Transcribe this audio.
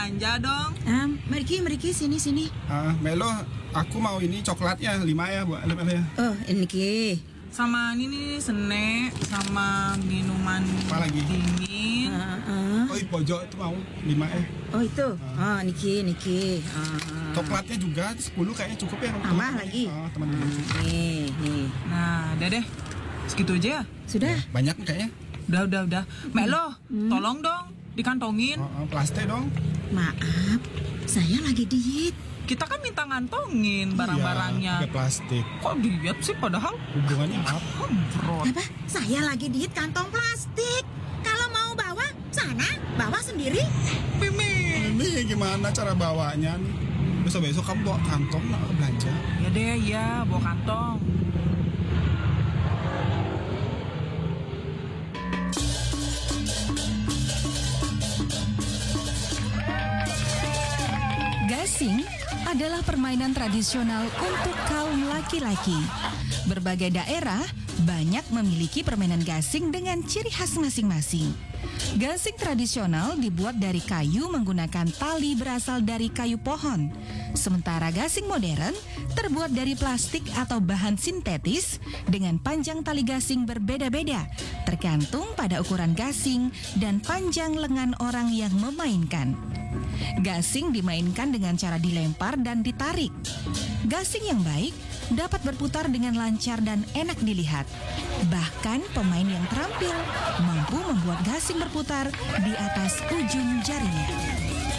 belanja dong. Mari sini. Melo, aku mau ini coklatnya 5 ya, Bu. Ya. Oh, ini Ki. Sama ini nih, snack, sama minuman Apa lagi? dingin. Oh, di pojok itu mau 5 ya. Oh, itu. Niki. Coklatnya juga 10 kayaknya cukup ya. Tambah lagi. Teman-teman. Nih. Nah, udah deh. Segitu aja ya? Sudah. Banyak kayaknya. Udah. Melo, tolong dong dikantongin. Plastik dong. Maaf, saya lagi diet. Kita kan minta ngantongin barang-barangnya. Iya, pakai plastik. Kok diet sih padahal? Hubungannya apa? Bro. Apa? Saya lagi diet kantong plastik. Kalau mau bawa, sana, bawa sendiri. Ini gimana cara bawanya nih? Besok-besok kamu bawa kantong lah belanja. Ya deh, ya, bawa kantong. Gasing adalah permainan tradisional untuk kaum laki-laki. Berbagai daerah banyak memiliki permainan gasing dengan ciri khas masing-masing. Gasing tradisional dibuat dari kayu menggunakan tali berasal dari kayu pohon. Sementara gasing modern terbuat dari plastik atau bahan sintetis dengan panjang tali gasing berbeda-beda, tergantung pada ukuran gasing dan panjang lengan orang yang memainkan. Gasing dimainkan dengan cara dilempar dan ditarik. Gasing yang baik dapat berputar dengan lancar dan enak dilihat. Bahkan pemain yang terampil mampu membuat gasing berputar di atas ujung jarinya.